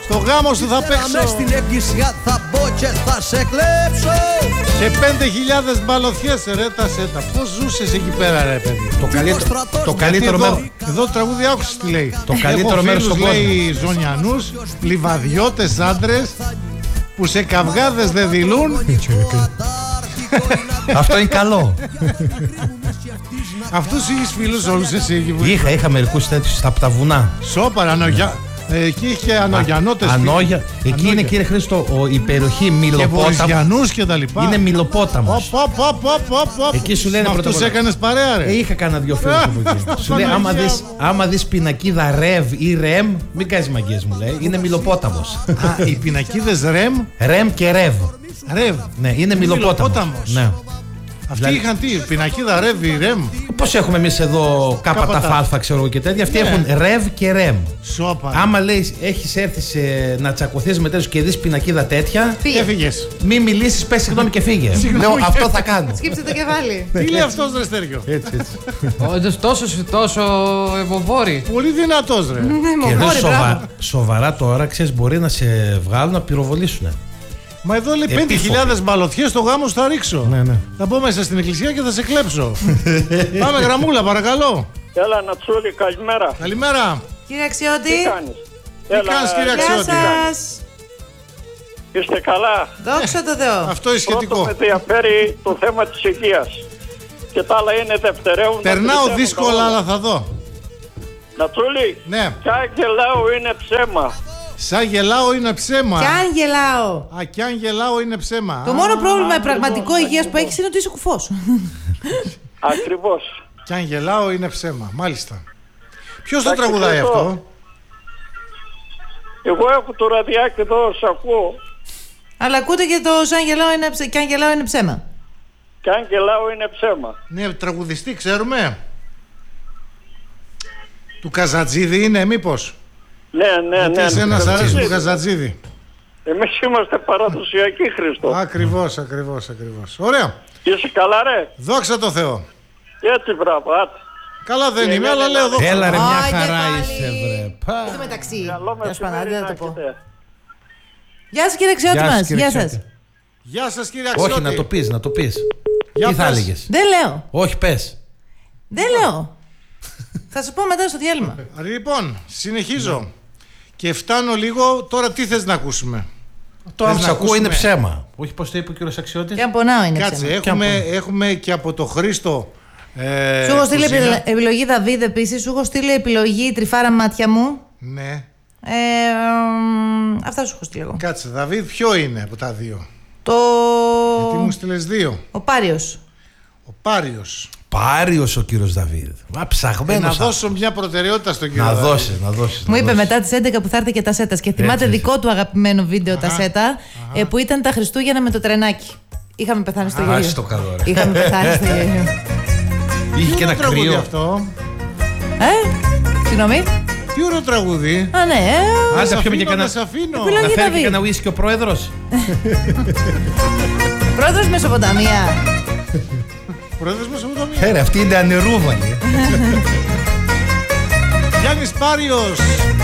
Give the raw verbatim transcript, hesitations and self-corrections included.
Στο γάμο σου θα παίξω. Μες στην εκκλησιά θα μπω και θα σε κλέψω. Και πέντε χιλιάδες μπαλωθιές ρε τα σέτα. Πώς ζούσες εκεί πέρα ρε παιδί? Το καλύτερο, το καλύτερο εδώ, μέρος. εδώ το τραγούδι άκουσες τι λέει. Το καλύτερο μέρος στον κόσμο. Λέει ζωνιανούς, λιβαδιώτες άντρες που σε καυγάδες δεν δηλούν. Αυτό είναι καλό. Αυτούς είχες φίλους όλους εσύ? Είχα, είχα μερικούς τέτοιους από τα βουνά. Σόπαρα, ανογια... εκεί είχε ανογιανώτες. Ανόγια. Εκεί Ανόγια. είναι, κύριε Χρήστο, ο, η περιοχή Και Μιλοπόταμος. Βοριζιανούς και τα λοιπά. Είναι Μιλοπόταμος. Οπ, οπ, οπ, οπ, οπ. Εκεί σου λένε Με πρώτα αυτούς απ' όλα. έκανες παρέα ρε? Ε, είχα κάνα δυο φίλους από εκεί. Σου λέει, άμα Παναγιά δεις, μου. άμα δεις πινακίδα ρεβ ή ρεμ, μην κάνεις μαγκές μου λέει. Είναι Μιλοπόταμος. Α, οι πινακίδες ρεμ. Ρεμ και ρεβ. Ρεβ. Ναι, είναι Μιλοπόταμος. Μιλοπόταμος. Ναι. Αυτοί Δηλαδή- είχαν τι, πινακίδα ρεβ ή ρεμ. Πώς έχουμε εμείς εδώ ΚΑΠΑΤΑΦΑ, ξέρω εγώ και τέτοια. Αυτοί Ναι. έχουν ρεβ και ρεμ. Σόπα. Άμα λέει, έχεις έρθει σε, να τσακωθείς με τέτοιους και δεις πινακίδα τέτοια, Έφυγες. μη μιλήσεις, πες συγγνώμη και φύγε. Συγγνώμη Λέω, και- αυτό θα κάνω. Σκύψε το κεφάλι. Τι λέει αυτός ρε Στέργιο? Έτσι, έτσι. Όντως τόσο, τόσο αιμοβόροι. Πολύ δυνατός ρε. Ναι, Και μωρέ, ρε, μπράβο. σοβα, σοβαρά τώρα, ξέρεις, μπορεί να σε βγάλουν να πυροβολήσουν. Μα εδώ λέει Επίφοβη. πέντε χιλιάδες μπαλωθιές στο γάμο σου θα ρίξω. Ναι, ναι. Θα μπω μέσα στην εκκλησία και θα σε κλέψω. Πάμε γραμμούλα παρακαλώ. Έλα Νατσούλη, καλημέρα. Καλημέρα. Κύριε Αξιώτη. Τι κάνεις? Τι κάνεις κύριε Γεια Αξιώτη? σας. Είστε καλά? Δόξα τω Θεώ. Αυτό είναι Πρώτο σχετικό. με ενδιαφέρει το θέμα της υγείας. Και τα άλλα είναι δευτερεύοντα. Περνάω τρισεύοντα δύσκολα όλα. αλλά θα δω. Νατσούλη, Ναι. κι αν γελάω είναι ψέμα. Σαν γελάω είναι ψέμα. Κι αν γελάω. Α, κι αν γελάω είναι ψέμα. Το Α, μόνο πρόβλημα πραγματικό ακριβώς, υγείας που ακριβώς. έχεις είναι ότι είσαι κουφός. Ακριβώς. Κι αν γελάω είναι ψέμα. Μάλιστα. Ποιος το Εντάξει, τραγουδάει Χριστό. αυτό? Εγώ έχω το ραδιάκι εδώ, σ' ακούω. Αλλά ακούτε και το σαν γελάω είναι ψε... κι αν γελάω είναι ψέμα. Κι αν γελάω είναι ψέμα. Ναι, τραγουδιστή ξέρουμε. Του Καζατζίδη είναι μήπως? Ναι, ναι, Γιατί ναι. εσένα ναι. σ' αρέσει του Καζατζίδη. Εμείς είμαστε παραδοσιακοί, Χριστό. Ακριβώς, ακριβώς, ακριβώς. Ωραία. Είσαι καλά ρε? Δόξα τω Θεώ. Έτσι μπράβο, άτε. Καλά δεν Ναι, είμαι, ναι, αλλά ναι, λέω ναι. δόξα. Έλα ρε, μια Άιντε χαρά πάλι. είσαι βρε. Πα. Εν τω μεταξύ. Καλό Τέλος πάντων, μεσημέρι δεν να θα το πω. έχετε. Γεια σας κύριε Αξιώτη Γεια σας, μας. κύριε Γεια σας. Αξιώτη. Γεια σας κύριε Αξιώτη. Όχι, να το πεις, να το πεις. Για Τι θα πες. έλεγες? Δεν λέω. Όχι, πες. Δεν λέω. Θα σου πω μετά στο διάλειμμα. Λοιπόν, συνεχίζω. Και φτάνω λίγο, τώρα τι θες να ακούσουμε? Το Θες αν να σ' ακούω ακούσουμε? είναι ψέμα. Όχι, πώς το είπε ο κύριος Αξιώτης. Και αν πονάω είναι Κάτσε, ψέμα. έχουμε, έχουμε και από το Χρήστο. Ε, Σου έχω στείλει κουζίνα. επιλο- επιλογή Δαβίδ επίσης. Σου έχω στείλει επιλογή Τριφάρα μάτια μου. Ναι. Ε, μ, αυτά σου έχω στείλει εγώ. Κάτσε, Δαβίδ, ποιο είναι από τα δύο? Το... Γιατί μου στείλες δύο. Ο Πάριος. Ο Πάριος. Πάριος ο κύριος Δαβίδ. Μα Ε, να ψαγμένος. δώσω μια προτεραιότητα στον κύριο Να Δαβίδ. δώσεις, να δώσεις. Μου να είπε δώσεις. μετά τις έντεκα που θα έρθει και τα σέτα. Και θυμάται Έτσι. δικό του αγαπημένο βίντεο τα σέτα ε, που ήταν τα Χριστούγεννα με το τρενάκι. Είχαμε πεθάνει στο Άσε γέλιο. το καλό, ρε. Είχαμε πεθάνει στο γέλιο. Είχε και Τι ένα ωραίο τραγούδι κρύο. αυτό. Ε, συγγνώμη. Τι ωραίο τραγούδι. Α, ναι, ε, Άντε, Σ' να πιούμε και αφήνω, κανένα. να σ' αφήνω. Επιλογή. Να φέρει και Δαβίδ. κανένα ουίσκι ο πρόεδρος. πρόεδρος Μεσοποταμία. Πρόεδρος Μεσοποταμίας. Ε, ρε, αυτή είναι ανερούβαλη. Γιάννης Πάριος.